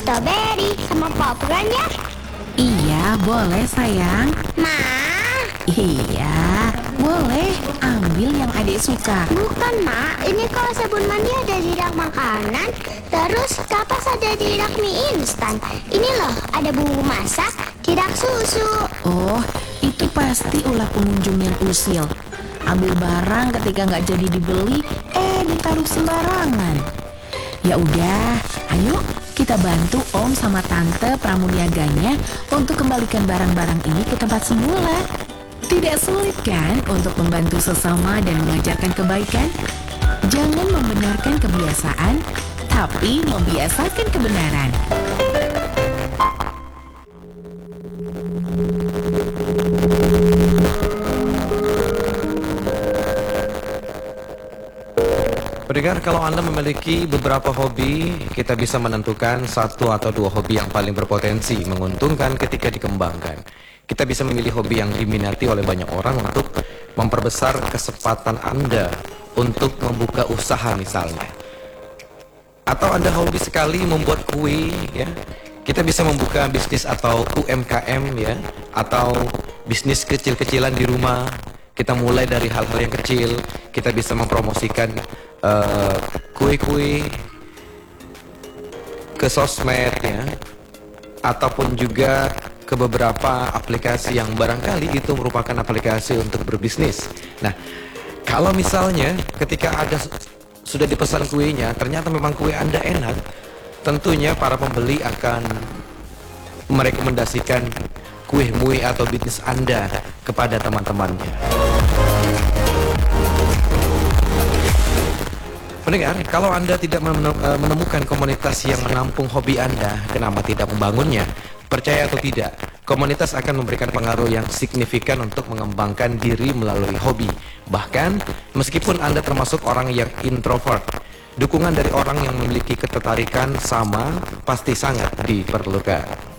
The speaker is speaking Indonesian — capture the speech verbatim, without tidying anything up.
strawberry sama popcorn ya? Iya, boleh sayang. Ma, Iya, boleh. Ambil yang adik suka. bukan Ma, ini kalau sabun mandi ada di rak makanan, terus kapas ada di rak mie instan. Ini loh, ada bumbu masak di rak susu. Oh, itu pasti ulah pengunjung yang usil. Ambil barang ketika nggak jadi dibeli, eh ditaruh sembarangan. Ya udah, ayo kita bantu Om sama Tante pramuniaganya untuk kembalikan barang-barang ini ke tempat semula. Tidak sulit kan untuk membantu sesama dan mengajarkan kebaikan? Jangan membenarkan kebiasaan, tapi membiasakan kebenaran. Pendengar, kalau Anda memiliki beberapa hobi, kita bisa menentukan satu atau dua hobi yang paling berpotensi menguntungkan ketika dikembangkan. Kita bisa memilih hobi yang diminati oleh banyak orang untuk memperbesar kesempatan Anda untuk membuka usaha misalnya. Atau Anda hobi sekali membuat kue, ya. Kita bisa membuka bisnis atau U M K M, ya, atau bisnis kecil-kecilan di rumah. Kita mulai dari hal-hal yang kecil. Kita bisa mempromosikan uh, kue-kue ke sosmed, ya, ataupun juga ke beberapa aplikasi yang barangkali itu merupakan aplikasi untuk berbisnis. Nah, kalau misalnya ketika ada sudah dipesan kuenya, ternyata memang kue Anda enak, tentunya para pembeli akan merekomendasikan kue mue atau bisnis Anda kepada teman-temannya. Pendengar, kalau Anda tidak menemukan komunitas yang menampung hobi Anda, kenapa tidak membangunnya? Percaya atau tidak, komunitas akan memberikan pengaruh yang signifikan untuk mengembangkan diri melalui hobi. Bahkan, meskipun Anda termasuk orang yang introvert, dukungan dari orang yang memiliki ketertarikan sama pasti sangat diperlukan.